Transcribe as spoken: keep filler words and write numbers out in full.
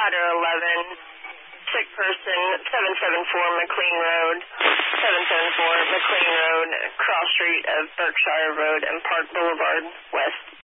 ladder eleven, sick person, seven seven four McLean Road, seven seven four McLean Road, cross street of Berkshire Road and Park Boulevard, West